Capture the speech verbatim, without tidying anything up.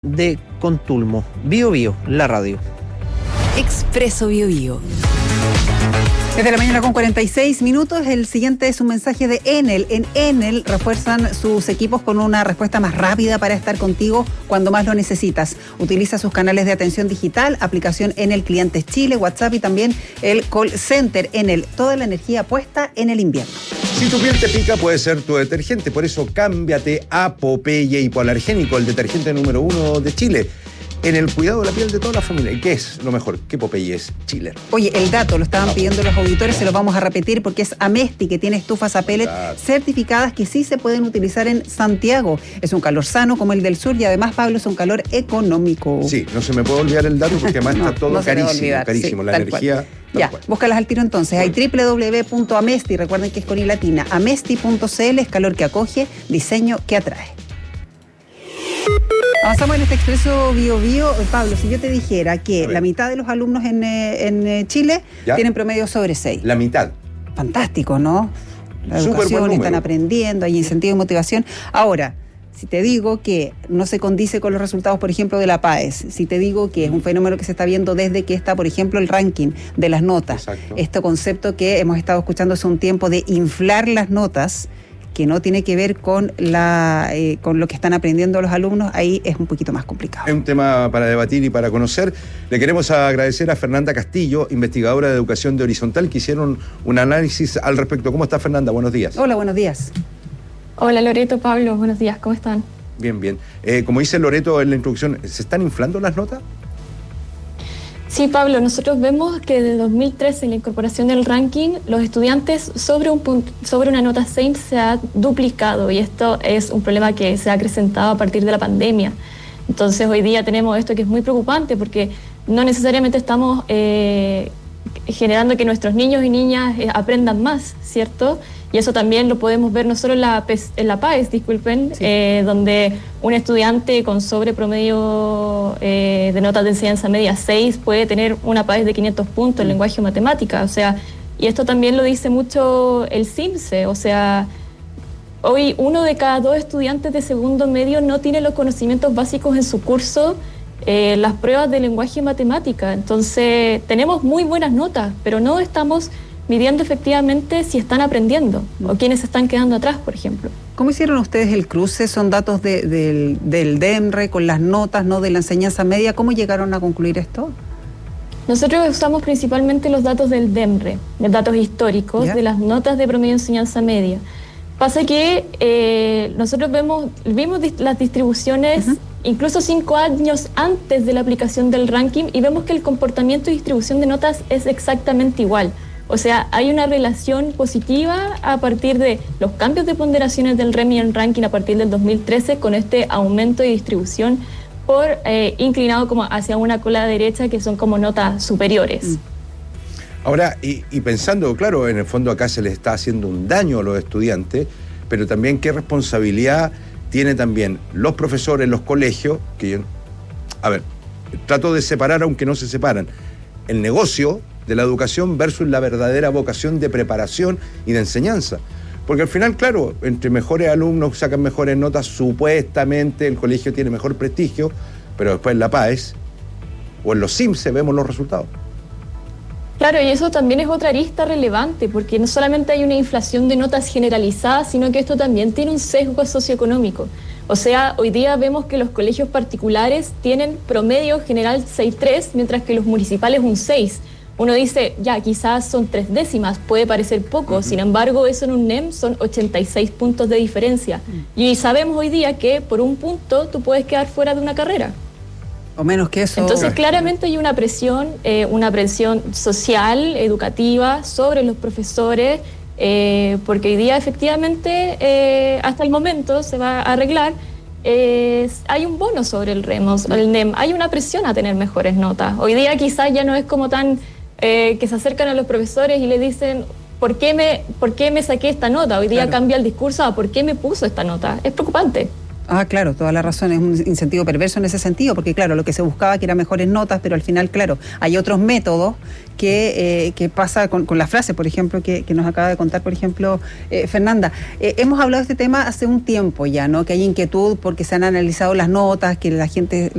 De Contulmo, Bio Bio, la radio. Expreso Bio Bio. Desde la mañana con cuarenta y seis minutos, el siguiente es un mensaje de Enel. En Enel refuerzan sus equipos con una respuesta más rápida para estar contigo cuando más lo necesitas. Utiliza sus canales de atención digital, aplicación Enel Clientes Chile, WhatsApp y también el call center Enel. Toda la energía puesta en el invierno. Si tu piel te pica, puede ser tu detergente. Por eso cámbiate a Popeye Hipoalergénico, el detergente número uno de Chile, en el cuidado de la piel de toda la familia. ¿Y qué es lo mejor? ¿Qué Popeye es? Chile. Oye, el dato lo estaban pidiendo los auditores, se lo vamos a repetir porque es Amesti, que tiene estufas a pellet claro. certificadas que sí se pueden utilizar en Santiago. Es un calor sano como el del sur y además, Pablo, es un calor económico. Sí, no se me puede olvidar el dato porque además no, está todo no carísimo, carísimo. Sí, la energía... Cual. Ya, cual. Búscalas al tiro entonces. Hay doble u doble u doble u punto amesti, recuerden que es con i latina, amesti punto c l, es calor que acoge, diseño que atrae. Avanzamos en este expreso Bio Bio. Pablo, si yo te dijera que la mitad de los alumnos en, en Chile ¿Ya? tienen promedio sobre seis. La mitad. Fantástico, ¿no? La educación, están aprendiendo, hay incentivo y motivación. Ahora, si te digo que no se condice con los resultados, por ejemplo, de la PAES, si te digo que es un fenómeno que se está viendo desde que está, por ejemplo, el ranking de las notas, Exacto. este concepto que hemos estado escuchando hace un tiempo de inflar las notas, que no tiene que ver con la eh, con lo que están aprendiendo los alumnos, ahí es un poquito más complicado. Es un tema para debatir y para conocer. Le queremos agradecer a Fernanda Castillo, investigadora de educación de Horizontal, que hicieron un análisis al respecto. ¿Cómo está, Fernanda? Buenos días. Hola, buenos días. Hola, Loreto, Pablo, buenos días, ¿cómo están? Bien, bien. Eh, como dice Loreto en la introducción, ¿se están inflando las notas? Sí, Pablo, nosotros vemos que desde dos mil trece, en la incorporación del ranking, los estudiantes sobre, un punto, sobre una nota seis se ha duplicado y esto es un problema que se ha acrecentado a partir de la pandemia. Entonces hoy día tenemos esto que es muy preocupante porque no necesariamente estamos eh, generando que nuestros niños y niñas eh, aprendan más, ¿cierto? Y eso también lo podemos ver no solo en la, en la PAES, disculpen, sí. eh, donde un estudiante con sobre promedio eh, de notas de enseñanza media seis puede tener una PAES de quinientos puntos en mm. lenguaje o matemática. O sea, y esto también lo dice mucho el CIMSE. O sea, hoy uno de cada dos estudiantes de segundo medio no tiene los conocimientos básicos en su curso, eh, las pruebas de lenguaje y matemática. Entonces, tenemos muy buenas notas, pero no estamos midiendo efectivamente si están aprendiendo o quiénes están quedando atrás, por ejemplo. ¿Cómo hicieron ustedes el cruce? ¿Son datos de, de, del DEMRE con las notas, no de la enseñanza media? ¿Cómo llegaron a concluir esto? Nosotros usamos principalmente los datos del DEMRE, de datos históricos, ¿Ya? de las notas de promedio de enseñanza media. Pasa que eh, nosotros vemos, vimos dis- las distribuciones uh-huh. incluso cinco años antes de la aplicación del ranking y vemos que el comportamiento y distribución de notas es exactamente igual. O sea, hay una relación positiva a partir de los cambios de ponderaciones del R E M y el ranking a partir del dos mil trece con este aumento de distribución por eh, inclinado como hacia una cola derecha que son como notas superiores. Mm. Ahora, y, y pensando, claro, en el fondo acá se les está haciendo un daño a los estudiantes, pero también qué responsabilidad tiene también los profesores, los colegios, que yo, a ver, trato de separar aunque no se separan, el negocio de la educación versus la verdadera vocación de preparación y de enseñanza. Porque al final, claro, entre mejores alumnos sacan mejores notas, supuestamente el colegio tiene mejor prestigio, pero después en la PAES o en los CIMSE vemos los resultados. Claro, y eso también es otra arista relevante, porque no solamente hay una inflación de notas generalizada, sino que esto también tiene un sesgo socioeconómico. O sea, hoy día vemos que los colegios particulares tienen promedio general seis punto tres, mientras que los municipales un seis. Uno dice, ya, quizás son tres décimas, puede parecer poco, uh-huh. sin embargo, eso en un N E M son ochenta y seis puntos de diferencia. Uh-huh. Y sabemos hoy día que por un punto tú puedes quedar fuera de una carrera. O menos que eso. Entonces, claramente hay una presión, eh, una presión social, educativa, sobre los profesores, eh, porque hoy día efectivamente, eh, hasta el momento se va a arreglar, Eh, hay un bono sobre el R E M, el N E M, hay una presión a tener mejores notas. Hoy día quizás ya no es como tan eh, que se acercan a los profesores y le dicen ¿por qué me, por qué me saqué esta nota? Hoy día claro. cambia el discurso a ¿por qué me puso esta nota? Es preocupante. Ah, claro, toda la razón, es un incentivo perverso en ese sentido, porque claro, lo que se buscaba que eran mejores notas, pero al final, claro, hay otros métodos que, eh, que pasa con, con la frase, por ejemplo, que, que nos acaba de contar, por ejemplo, eh, Fernanda. Eh, hemos hablado de este tema hace un tiempo ya, ¿no? Que hay inquietud porque se han analizado las notas, que la gente